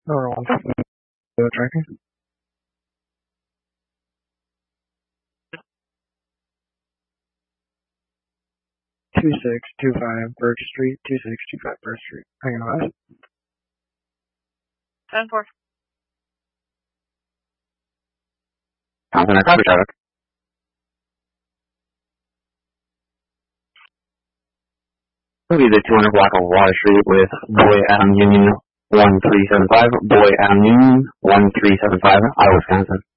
Number 1, tracking. 2625 Birch Street, 2625 Birch Street. Hanging on. 10-4. Thompson, I copy traffic. Will be the 200 block of Water Street with Boyd Adam Union 1375, Boyd Adam Union 1375, Iowa, Wisconsin.